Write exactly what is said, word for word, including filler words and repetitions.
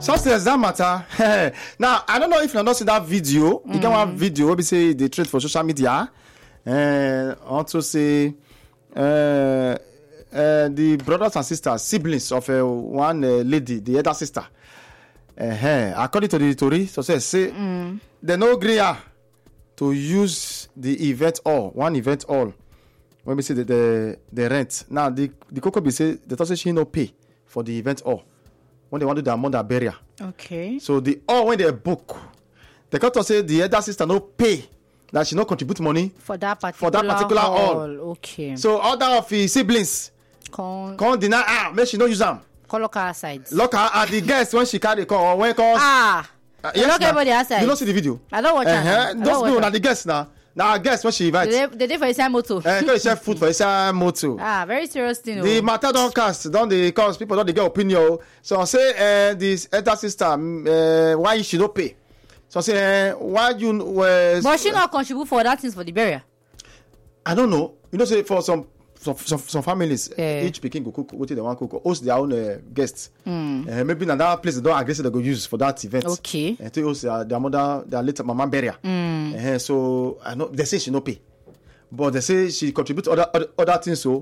Success that matter. Now I don't know if you not seen that video. Mm. You get one video where we say they trade for social media. And uh, also say uh, uh, the brothers and sisters, siblings of uh, one uh, lady, the other sister. Uh, according to the story, so say, say mm. they no agree to use the event hall, one event hall. When we say the, the the rent. Now the the cocoa be say the thought say she no pay for the event hall when they want to do their mother burial. Okay. So the all when they book, the court say the elder sister no pay. That she not contribute money for that particular, for that particular hall. hall. Okay. So other of his siblings Con- can't deny ah, make she no use them. Call lock her aside. Lock her at the guest when she carry call or when call. Ah. Uh, yes, lock everybody aside. You don't see the video. I don't watch uh-huh. it. Those no, now the guest now. Now guest when she invite. They they did for his moto. Eh, uh, share food for his moto. Ah, very serious thing. The matter don't cast, don't they cause people don't they get opinion. So say uh, this elder sister uh, why she don't pay. So say uh, why you uh, but she not contribute for that things for the burial. I don't know. You know, say for some some some, some families, yeah. each pikin go cook what they want cook, host their own uh, guests. Mm. Uh, maybe in that place they don't agree they go use for that event. Okay. Uh, to host their, their mother, their later mama burial. Mm. Uh, so I know they say she no pay, but they say she contribute other other, other things so.